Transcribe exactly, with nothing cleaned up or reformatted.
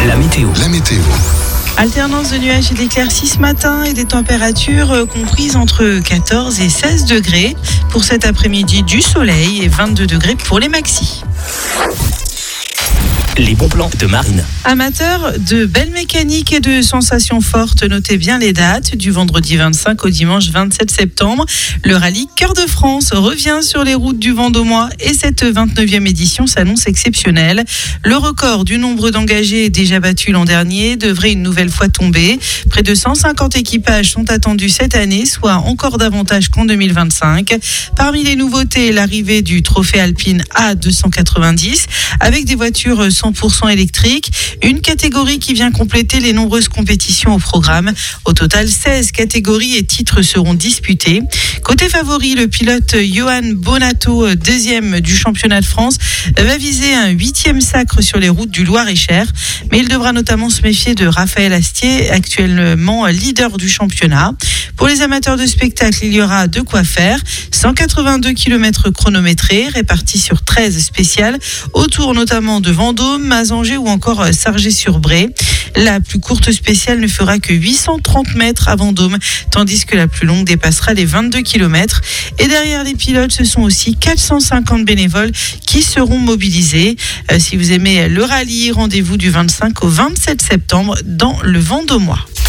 La météo. La météo. Alternance de nuages et d'éclaircies ce matin et des températures comprises entre quatorze et seize degrés. Pour cet après-midi, du soleil et vingt-deux degrés pour les maxis. Les bons plans de Marine. Amateurs de belles mécaniques et de sensations fortes, notez bien les dates. Du vendredi vingt-cinq au dimanche vingt-sept septembre, le rallye Cœur de France revient sur les routes du Vendômois et cette vingt-neuvième édition s'annonce exceptionnelle. Le record du nombre d'engagés déjà battu l'an dernier devrait une nouvelle fois tomber. Près de cent cinquante équipages sont attendus cette année, soit encore davantage qu'en deux mille vingt-cinq. Parmi les nouveautés, l'arrivée du trophée alpine A deux cent quatre-vingt-dix avec des voitures cent pour cent électriques, une catégorie qui vient compléter les nombreuses compétitions au programme. Au total, seize catégories et titres seront disputés. Côté favori, le pilote Johan Bonato, deuxième du championnat de France, va viser un huitième sacre sur les routes du Loir-et-Cher, mais il devra notamment se méfier de Raphaël Astier, actuellement leader du championnat. Pour les amateurs de spectacle, il y aura de quoi faire. cent quatre-vingt-deux kilomètres chronométrés répartis sur treize spéciales, autour notamment de Vendôme, Mazangé ou encore Sargé-sur-Bray. La plus courte spéciale ne fera que huit cent trente mètres à Vendôme, tandis que la plus longue dépassera les vingt-deux kilomètres. Et derrière les pilotes, ce sont aussi quatre cent cinquante bénévoles qui seront mobilisés. Euh, si vous aimez le rallye, rendez-vous du vingt-cinq au vingt-sept septembre dans le Vendômois.